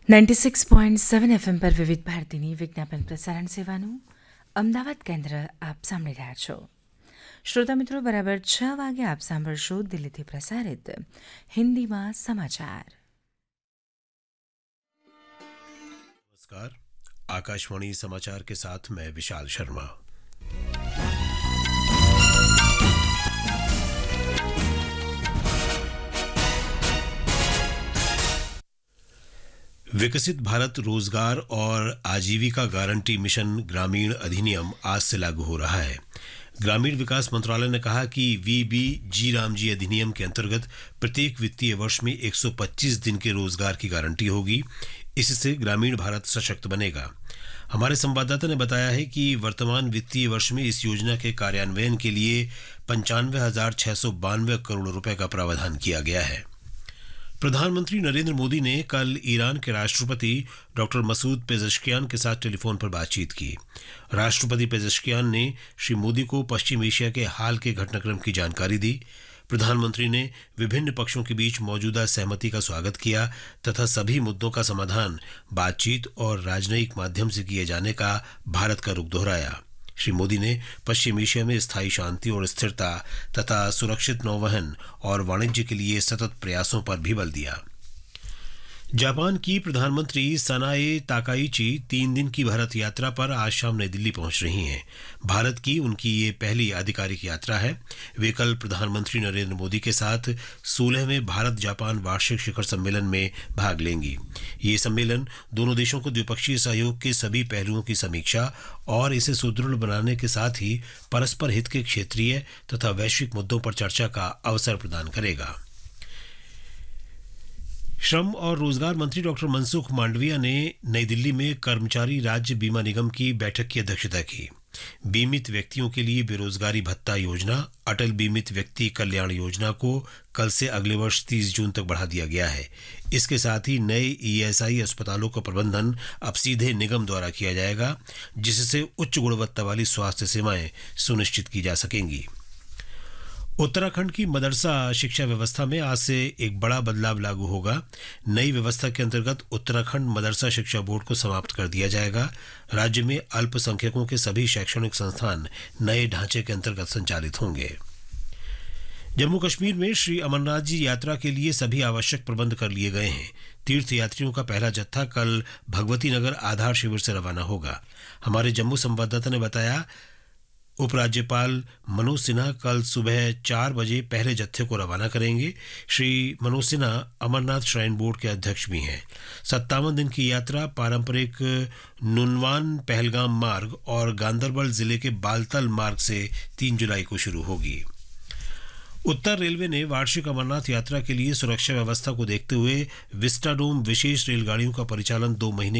96.7 FM પર વિવિધ ભારતીની વિજ્ઞાપન પ્રસારણ સેવાનું અમદાવાદ કેન્દ્ર આપ સાંભળી રહ્યા છો. શ્રોતા મિત્રો, બરાબર 6 વાગે આપ સાંભળશો દિલ્હીથી પ્રસારિત હિન્દીમાં સમાચાર. नमस्कार, आकाशवाणी समाचार के साथ मैं विशाल शर्मा. विकसित भारत रोजगार और आजीविका गारंटी मिशन ग्रामीण अधिनियम आज से लागू हो रहा है. ग्रामीण विकास मंत्रालय ने कहा कि वीबीजी रामजी अधिनियम के अंतर्गत प्रत्येक वित्तीय वर्ष में 125 दिन के रोजगार की गारंटी होगी. इससे ग्रामीण भारत सशक्त बनेगा. हमारे संवाददाता ने बताया है कि वर्तमान वित्तीय वर्ष में इस योजना के कार्यान्वयन के लिए 95,692 करोड़ रुपए का प्रावधान किया गया है. प्रधानमंत्री नरेंद्र मोदी ने कल ईरान के राष्ट्रपति डॉक्टर मसूद पेज़ेश्कियान के साथ टेलीफोन पर बातचीत की. राष्ट्रपति पेज़ेश्कियान ने श्री मोदी को पश्चिम एशिया के हाल के घटनाक्रम की जानकारी दी. प्रधानमंत्री ने विभिन्न पक्षों के बीच मौजूदा सहमति का स्वागत किया तथा सभी मुद्दों का समाधान बातचीत और राजनयिक माध्यम से किए जाने का भारत का रुख दोहराया. श्री मोदी ने पश्चिम एशिया में स्थायी शांति और स्थिरता तथा सुरक्षित नौवहन और वाणिज्य के लिए सतत प्रयासों पर भी बल दिया. जापान की प्रधानमंत्री सनाए ताकाइची 3 दिन की भारत यात्रा पर आज शाम नई दिल्ली पहुंच रही हैं. भारत की उनकी ये पहली आधिकारिक यात्रा है. वे कल प्रधानमंत्री नरेंद्र मोदी के साथ 16वें भारत जापान वार्षिक शिखर सम्मेलन में भाग लेंगी. ये सम्मेलन दोनों देशों को द्विपक्षीय सहयोग के सभी पहलुओं की समीक्षा और इसे सुदृढ़ बनाने के साथ ही परस्पर हित के क्षेत्रीय तथा वैश्विक मुद्दों पर चर्चा का अवसर प्रदान करेगा. श्रम और रोजगार मंत्री डॉक्टर मनसुख मांडविया ने नई दिल्ली में कर्मचारी राज्य बीमा निगम की बैठक की अध्यक्षता की. बीमित व्यक्तियों के लिए बेरोजगारी भत्ता योजना अटल बीमित व्यक्ति कल्याण योजना को कल से अगले वर्ष 30 जून तक बढ़ा दिया गया है. इसके साथ ही नए ईएसआई अस्पतालों का प्रबंधन अब सीधे निगम द्वारा किया जाएगा, जिससे उच्च गुणवत्ता वाली स्वास्थ्य सेवाएं सुनिश्चित की जा सकेंगी. उत्तराखंड की मदरसा शिक्षा व्यवस्था में आज से एक बड़ा बदलाव लागू होगा. नई व्यवस्था के अंतर्गत उत्तराखंड मदरसा शिक्षा बोर्ड को समाप्त कर दिया जाएगा. राज्य में अल्पसंख्यकों के सभी शैक्षणिक संस्थान नए ढांचे के अंतर्गत संचालित होंगे. जम्मू कश्मीर में श्री अमरनाथ जी यात्रा के लिए सभी आवश्यक प्रबंध कर लिए गए हैं. तीर्थ यात्रियों का पहला जत्था कल भगवती नगर आधार शिविर से रवाना होगा. हमारे जम्मू संवाददाता ने बताया, उपराज्यपाल मनोज सिन्हा कल सुबह 4 बजे पहले जत्थे को रवाना करेंगे. श्री मनोज सिन्हा अमरनाथ श्राइन बोर्ड के अध्यक्ष भी हैं. 57 दिन की यात्रा पारंपरिक नुनवान पहलगाम मार्ग और गांदरबल जिले के बालतल मार्ग से 3 जुलाई को शुरू होगी. उत्तर रेलवे ने वार्षिक अमरनाथ यात्रा के लिए सुरक्षा व्यवस्था को देखते हुए विस्टाडोम विशेष रेलगाड़ियों का परिचालन 2 महीने